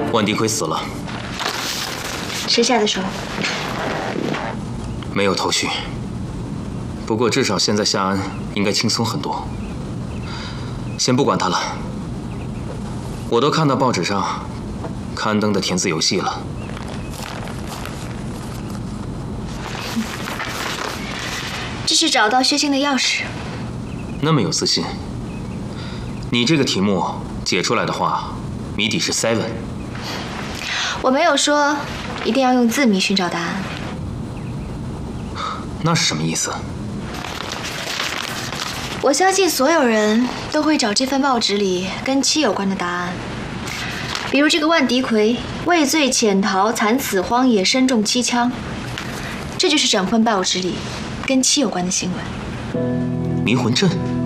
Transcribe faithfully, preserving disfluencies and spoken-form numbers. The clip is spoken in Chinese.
万迪奎死了。 谁下的手？ 没有头绪。不过至少现在夏安应该轻松很多。先不管他了，我都看到报纸上刊登的填字游戏了。 这是找到薛星的钥匙。 那么有自信？你这个题目解出来的话，谜底是 seven。 我没有说一定要用字谜寻找答案。 那是什么意思？ 我相信所有人都会找这份报纸里跟妻有关的答案，比如这个万迪奎畏罪潜逃，惨死荒野，身中七枪，这就是整份报纸里跟妻有关的新闻。 迷魂阵。